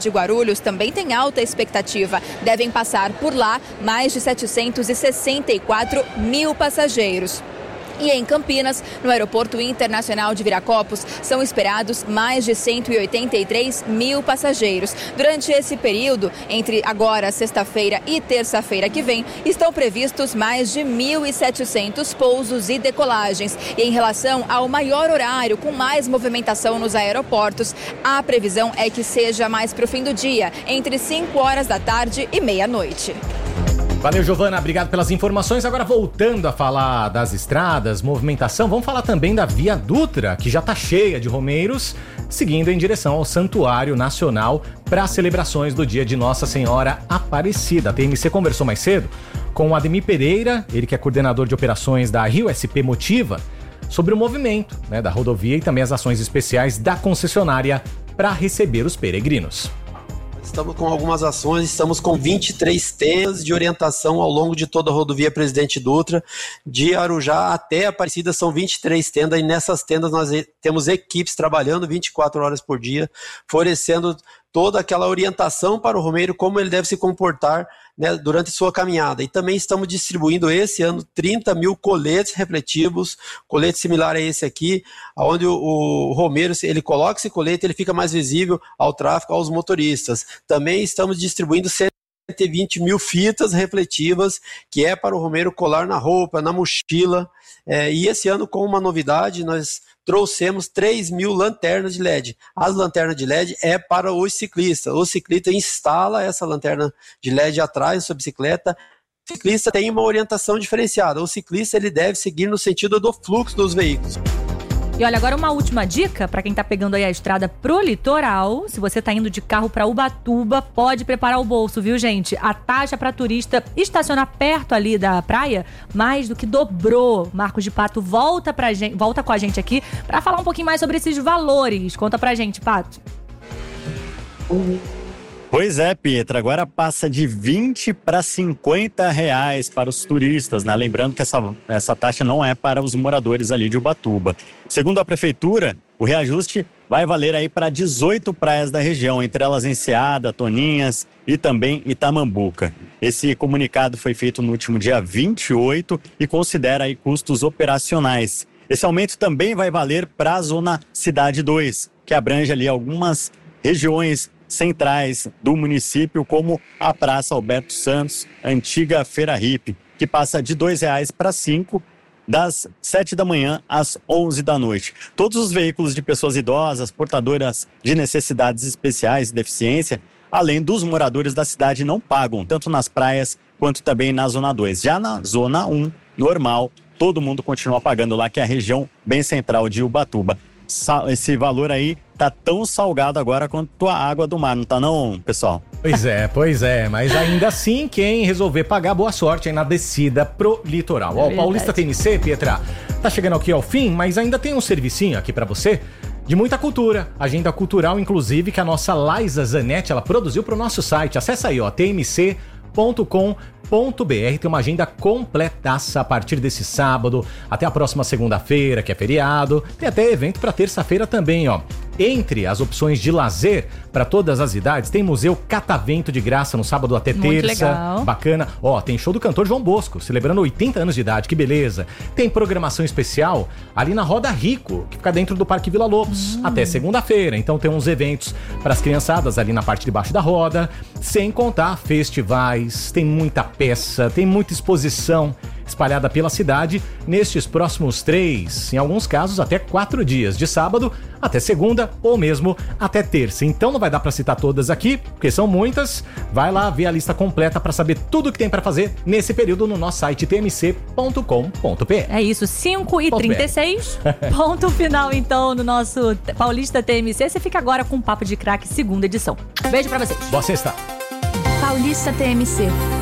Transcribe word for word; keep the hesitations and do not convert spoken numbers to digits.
de Guarulhos também tem alta expectativa. Devem passar por lá mais de setecentos e sessenta e quatro mil passageiros. E em Campinas, no Aeroporto Internacional de Viracopos, são esperados mais de cento e oitenta e três mil passageiros. Durante esse período, entre agora, sexta-feira e terça-feira que vem, estão previstos mais de mil e setecentos pousos e decolagens. E em relação ao maior horário, com mais movimentação nos aeroportos, a previsão é que seja mais para o fim do dia, entre cinco horas da tarde e meia-noite. Valeu, Giovana, obrigado pelas informações. Agora, voltando a falar das estradas, movimentação, vamos falar também da Via Dutra, que já está cheia de romeiros, seguindo em direção ao Santuário Nacional para as celebrações do dia de Nossa Senhora Aparecida. A T M C conversou mais cedo com o Ademir Pereira, ele que é coordenador de operações da Rio S P Motiva, sobre o movimento, né, da rodovia e também as ações especiais da concessionária para receber os peregrinos. Estamos com algumas ações, estamos com vinte e três tendas de orientação ao longo de toda a rodovia Presidente Dutra, de Arujá até Aparecida são vinte e três tendas, e nessas tendas nós temos equipes trabalhando vinte e quatro horas por dia, oferecendo toda aquela orientação para o romeiro, como ele deve se comportar, né, durante sua caminhada. E também estamos distribuindo esse ano trinta mil coletes refletivos, colete similar a esse aqui, onde o, o romeiro, ele coloca esse colete, ele fica mais visível ao tráfego, aos motoristas. Também estamos distribuindo cento e vinte mil fitas refletivas, que é para o romeiro colar na roupa, na mochila. É, e esse ano, com uma novidade, nós trouxemos três mil lanternas de L E D. As lanternas de L E D é para os ciclistas. O ciclista instala essa lanterna de L E D atrás da sua bicicleta. O ciclista tem uma orientação diferenciada. O ciclista ele deve seguir no sentido do fluxo dos veículos. E olha, agora uma última dica para quem tá pegando aí a estrada pro litoral. Se você tá indo de carro para Ubatuba, pode preparar o bolso, viu, gente? A taxa para turista estacionar perto ali da praia mais do que dobrou. Marcos de Pato volta, pra gente, volta com a gente aqui para falar um pouquinho mais sobre esses valores. Conta pra gente, Pato. Pois é, Pietra, agora passa de vinte para cinquenta reais para os turistas, né? Lembrando que essa, essa taxa não é para os moradores ali de Ubatuba. Segundo a prefeitura, o reajuste vai valer aí para dezoito praias da região, entre elas Enseada, Toninhas e também Itamambuca. Esse comunicado foi feito no último dia vinte e oito e considera aí custos operacionais. Esse aumento também vai valer para a Zona Cidade dois, que abrange ali algumas regiões centrais do município, como a Praça Alberto Santos, antiga Feira Hippie, que passa de dois reais para cinco, das sete da manhã às onze da noite. Todos os veículos de pessoas idosas, portadoras de necessidades especiais e deficiência, além dos moradores da cidade, não pagam, tanto nas praias quanto também na Zona dois. Já na Zona um, normal, todo mundo continua pagando lá, que é a região bem central de Ubatuba. Esse valor aí tá tão salgado agora quanto a água do mar, não tá não, pessoal? Pois é, pois é, mas ainda assim, quem resolver pagar, boa sorte aí na descida pro litoral. Ó, o Paulista T M C, Pietra, tá chegando aqui ao fim, mas ainda tem um servicinho aqui pra você de muita cultura, agenda cultural, inclusive, que a nossa Laisa Zanetti, ela produziu pro nosso site. Acessa aí, ó, t m c ponto com ponto b r, tem uma agenda completaça a partir desse sábado até a próxima segunda-feira, que é feriado. Tem até evento para terça-feira também, ó. Entre as opções de lazer para todas as idades, tem Museu Catavento de graça no sábado até Muito terça. Legal. Bacana. Ó, tem show do cantor João Bosco, celebrando oitenta anos de idade, que beleza. Tem programação especial ali na Roda Rico, que fica dentro do Parque Vila Lobos, hum. até segunda-feira. Então tem uns eventos para as criançadas ali na parte de baixo da roda, sem contar festivais, tem muita peça, tem muita exposição espalhada pela cidade nestes próximos três, em alguns casos até quatro dias, de sábado até segunda ou mesmo até terça. Então não vai dar para citar todas aqui, porque são muitas. Vai lá ver a lista completa para saber tudo que tem para fazer nesse período no nosso site t m c ponto com ponto b r. É isso, cinco e trinta e seis. Ponto final então no nosso Paulista T M C. Você fica agora com o Papo de Craque, segunda edição. Beijo para vocês. Boa sexta. Paulista T M C.